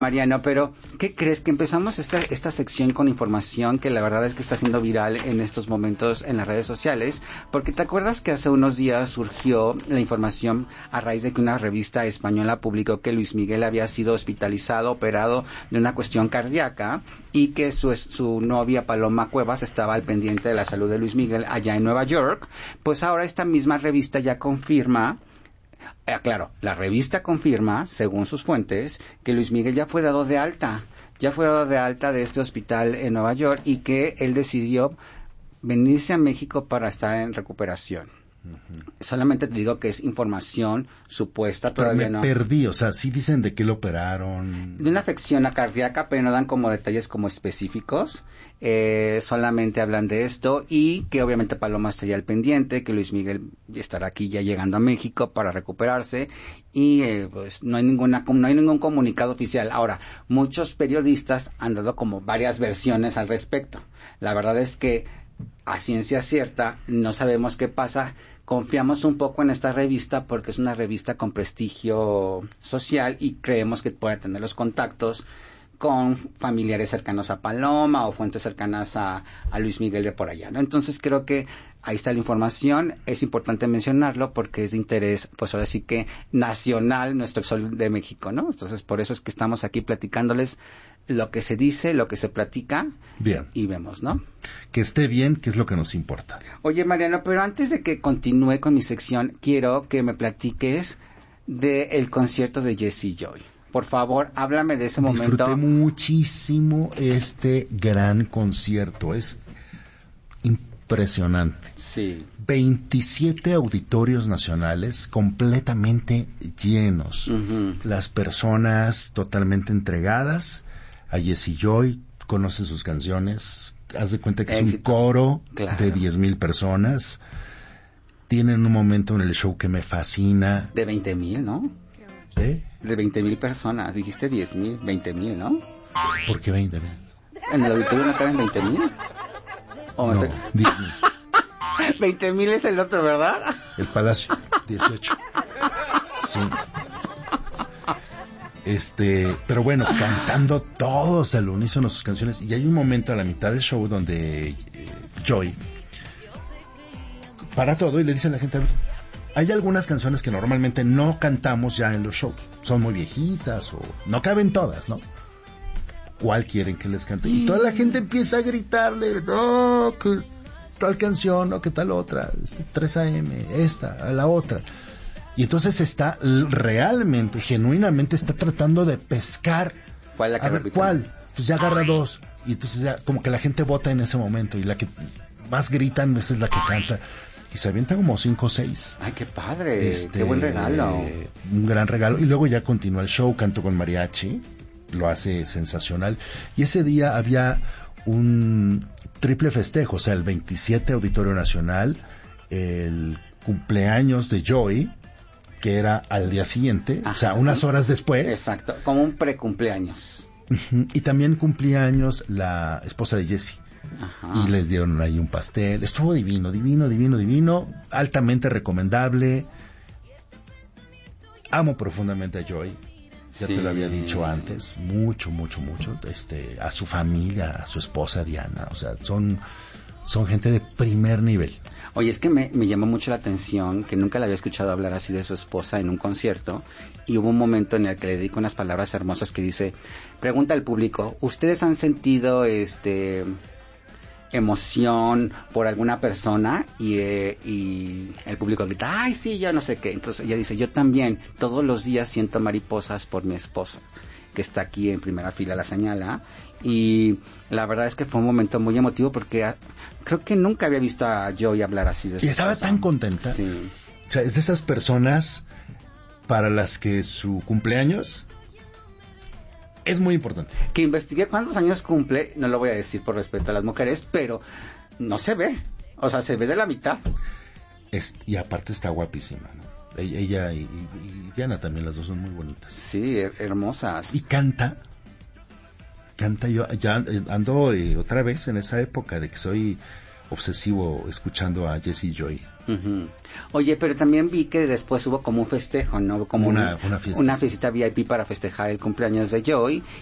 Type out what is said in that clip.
Mariano, pero ¿qué crees? Que empezamos esta sección con información que la verdad es que está siendo viral en estos momentos en las redes sociales, porque ¿te acuerdas que hace unos días surgió la información a raíz de que una revista española publicó que Luis Miguel había sido hospitalizado, operado de una cuestión cardíaca y que su novia Paloma Cuevas estaba al pendiente de la salud de Luis Miguel allá en Nueva York? Pues ahora esta misma revista ya confirma. Claro, la revista confirma, según sus fuentes, que Luis Miguel ya fue dado de alta de este hospital en Nueva York y que él decidió venirse a México para estar en recuperación. Uh-huh. Solamente te digo que es información supuesta, todavía no. Pero me perdí, o sea, sí dicen de qué lo operaron. De una afección cardíaca, pero no dan como detalles como específicos. Solamente hablan de esto y que obviamente Paloma estaría al pendiente, que Luis Miguel estará aquí ya llegando a México para recuperarse y pues no hay ningún comunicado oficial. Ahora, muchos periodistas han dado como varias versiones al respecto. La verdad es que a ciencia cierta no sabemos qué pasa. Confiamos un poco en esta revista porque es una revista con prestigio social y creemos que puede tener los contactos con familiares cercanos a Paloma o fuentes cercanas a Luis Miguel de por allá, ¿no? Entonces creo que ahí está la información. Es importante mencionarlo porque es de interés, pues ahora sí que nacional, nuestro Sol de México, ¿no? Entonces por eso es que estamos aquí platicándoles lo que se dice, lo que se platica. Bien. Y vemos, ¿no? Que esté bien, que es lo que nos importa. Oye, Mariano, pero antes de que continúe con mi sección, quiero que me platiques del concierto de Jessie Joy. Por favor, háblame de ese momento. Disfruté muchísimo este gran concierto. Es impresionante. Sí. 27 auditorios nacionales completamente llenos. Uh-huh. Las personas totalmente entregadas a Jessie Joy, conocen sus canciones. Haz de cuenta que es un coro de 10,000 personas. Tienen un momento en el show que me fascina. De 20,000, ¿no? ¿Sí? De 20,000 personas. Dijiste 10,000, 20,000, ¿no? ¿Por qué 20,000? ¿En el auditorio no caben 20,000? No, 10,000. 20,000 es el otro, ¿verdad? El Palacio, 18. Sí. Pero bueno, cantando todos al unísono sus canciones. Y hay un momento a la mitad del show donde Joy para todo y le dice a la gente: hay algunas canciones que normalmente no cantamos ya en los shows, son muy viejitas o no caben todas, ¿no? ¿Cuál quieren que les cante? Y toda la gente empieza a gritarle: no, que tal canción, no, que tal otra, 3 AM, esta, la otra. Y entonces está realmente, genuinamente está tratando de pescar. ¿Cuál la que a ver, ¿cuál? Pues ya agarra 2. Y entonces ya como que la gente vota en ese momento y la que más gritan esa es la que canta. Y se avienta como 5 o 6. ¡Ay, qué padre! ¡Qué buen regalo! Un gran regalo. Y luego ya continúa el show, canto con mariachi. Lo hace sensacional. Y ese día había un triple festejo. O sea, el 27 Auditorio Nacional, el cumpleaños de Joy, que era al día siguiente. Ajá. O sea, unas horas después. Exacto, como un precumpleaños. Y también cumplía años la esposa de Jessie. Ajá. Y les dieron ahí un pastel. Estuvo divino, altamente recomendable. Amo profundamente a Joy, ya te lo había dicho antes, mucho. A su familia, a su esposa Diana, o sea, son gente de primer nivel. Oye, es que me llamó mucho la atención que nunca la había escuchado hablar así de su esposa en un concierto, y hubo un momento en el que le dedico unas palabras hermosas que dice: pregunta al público, ¿ustedes han sentido emoción por alguna persona? Y el público grita: ¡ay, sí, yo no sé qué! Entonces ella dice: yo también, todos los días siento mariposas por mi esposa, que está aquí en primera fila, la señala. Y la verdad es que fue un momento muy emotivo porque creo que nunca había visto a Joy hablar así de su Y estaba esposa. tan contenta. Sí. O sea, es de esas personas para las que su cumpleaños es muy importante. Que investigué cuántos años cumple, no lo voy a decir por respeto a las mujeres, pero no se ve. O sea, se ve de la mitad. Y aparte está guapísima, ¿no? Ella y Diana también, las dos son muy bonitas. Sí, hermosas. Y canta, yo ya ando otra vez en esa época de que soy obsesivo escuchando a Jesse y Joy. Uh-huh. Oye, pero también vi que después hubo como un festejo, ¿no? Como una fiesta. Una fiesta VIP para festejar el cumpleaños de Joy